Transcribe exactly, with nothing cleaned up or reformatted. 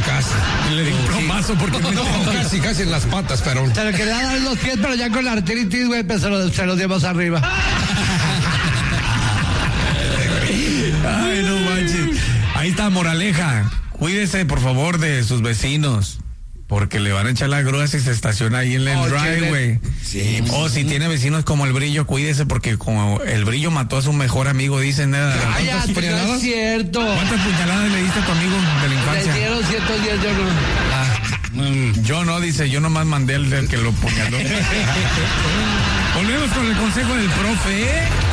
casi. Le di un plomazo porque no, no, casi, casi en las patas, pero. Se le quería dar en los pies, pero ya con la artritis, güey, pues se lo, se lo dimos arriba. Ay, no manches. Ahí está, moraleja. Cuídese, por favor, de sus vecinos. Porque le van a echar la grúa si se estaciona ahí en el Oh, driveway. Sí. O si tiene vecinos como el Brillo, cuídese porque como el Brillo mató a su mejor amigo, dicen. ¿eh? Ay, ya, ¿Cuántas no puñaladas? es cierto. ¿Cuántas puñaladas le diste a tu amigo de la Le infancia? dieron ciento diez, yo no. Ah, mm, yo no, dice, yo nomás mandé el del que lo puñaló. Volvemos con el consejo del profe, ¿eh?